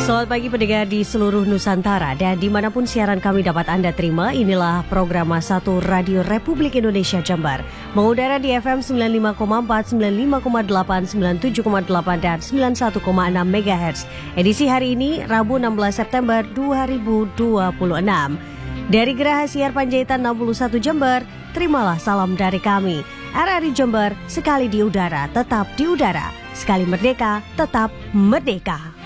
Selamat pagi pendengar di seluruh Nusantara dan dimanapun siaran kami dapat Anda terima. Inilah program 1 Radio Republik Indonesia Jember. Mengudara di FM 95,4, 95,8, 97,8 dan 91,6 MHz. Edisi hari ini Rabu 16 September 2026. Dari Geraha Siar Panjaitan 61 Jember, terimalah salam dari kami. RRI Jember, sekali di udara, tetap di udara. Sekali merdeka, tetap merdeka.